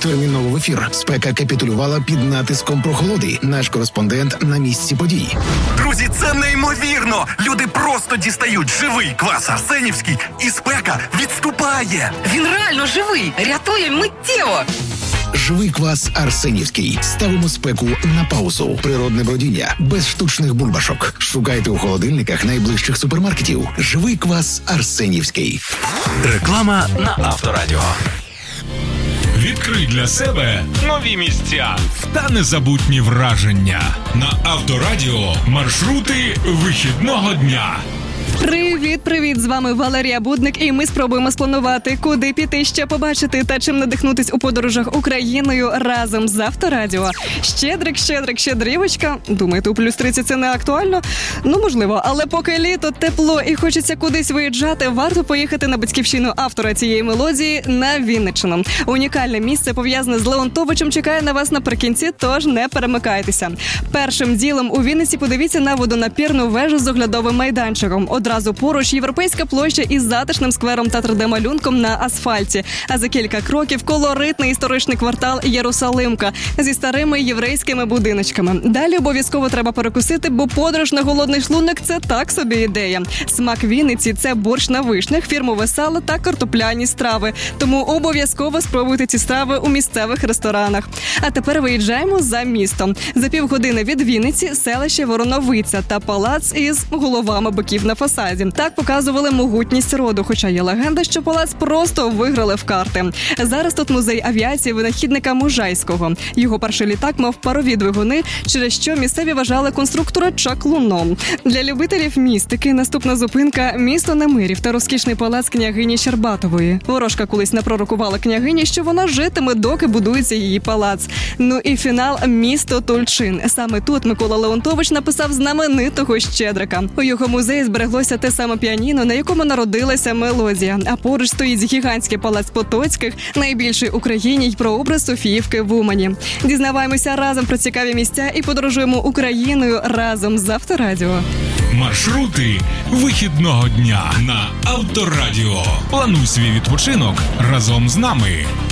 терміново в ефір. Спека капітулювала під натиском прохолоди. Наш кореспондент на місці подій. Друзі, це неймовірно! Люди просто дістають живий квас арсенівський, і спека відступає. Він реально живий! Рятує миттєво! Живий квас арсенівський. Ставимо спеку на паузу. Природне бродіння. Без штучних бульбашок. Шукайте у холодильниках найближчих супермаркетів. Живий квас арсенівський. Реклама на Авторадіо. Відкрий для себе нові місця та незабутні враження. На Авторадіо маршрути вихідного дня. Привіт! З вами Валерія Будник, і ми спробуємо спланувати, куди піти, що побачити та чим надихнутись у подорожах Україною разом з Авторадіо. Щедрівочка. Думаєте, у плюс 30 це не актуально? Ну, можливо, але поки літо, тепло і хочеться кудись виїжджати, варто поїхати на батьківщину автора цієї мелодії на Вінниччину. Унікальне місце, пов'язане з Леонтовичем, чекає на вас наприкінці, тож не перемикайтеся. Першим ділом у Вінниці подивіться на водонапірну вежу з оглядовим майданчиком. Одразу поруч європейська площа із затишним сквером та 3D-малюнком на асфальті. А за кілька кроків колоритний історичний квартал Єрусалимка зі старими єврейськими будиночками. Далі обов'язково треба перекусити, бо подорож на голодний шлунок – це так собі ідея. Смак Вінниці – це борщ на вишнях, фірмове сало та картопляні страви. Тому обов'язково спробуйте ці страви у місцевих ресторанах. А тепер виїжджаємо за містом. За півгодини від Вінниці – селище Вороновиця та палац із головами биків на фасаді. Так показували могутність роду, хоча є легенда, що палац просто виграли в карти. Зараз тут музей авіації винахідника Можайського. Його перший літак мав парові двигуни, через що місцеві вважали конструктора чаклуном. Для любителів містики наступна зупинка – місто Немирів та розкішний палац княгині Щербатової. Ворожка колись напророкувала княгині, що вона житиме, доки будується її палац. Ну і фінал – місто Тульчин. Саме тут Микола Леонтович написав знаменитого Щедрика. У його музеї збереглося те саме піаніно, на якому народилася мелодія. А поруч стоїть гігантський палац Потоцьких, найбільший в Україні, й прообраз Софіївки в Умані. Дізнаваємося разом про цікаві місця і подорожуємо Україною разом з Авторадіо. Маршрути вихідного дня на Авторадіо. Плануй свій відпочинок разом з нами.